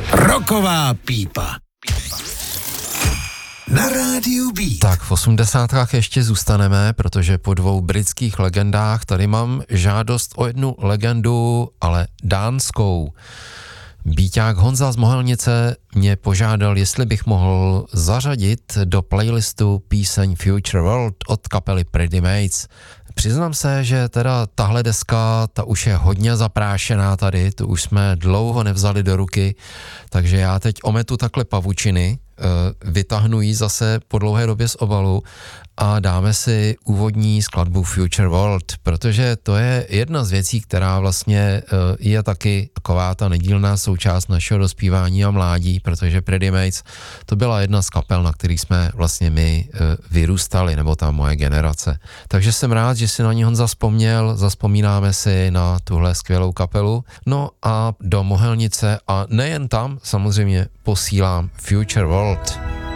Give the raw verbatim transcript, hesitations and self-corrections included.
Rocková pípa. Na rádiu B. Tak v osmdesátkách ještě zůstaneme, protože po dvou britských legendách tady mám žádost o jednu legendu, ale dánskou. Bíťák Honza z Mohelnice mě požádal, jestli bych mohl zařadit do playlistu píseň Future World od kapely Pretty Mates. Přiznám se, že teda tahle deska, ta už je hodně zaprášená tady, tu už jsme dlouho nevzali do ruky, takže já teď ometu takhle pavučiny, vytáhnu ji zase po dlouhé době z obalu a dáme si úvodní skladbu Future World, protože to je jedna z věcí, která vlastně je taky taková ta nedílná součást našeho dospívání a mládí, protože Pretty Mates to byla jedna z kapel, na který jsme vlastně my vyrůstali, nebo ta moje generace. Takže jsem rád, že si na ní Honza vzpomněl, zazpomínáme si na tuhle skvělou kapelu. No a do Mohelnice a nejen tam samozřejmě posílám Future World.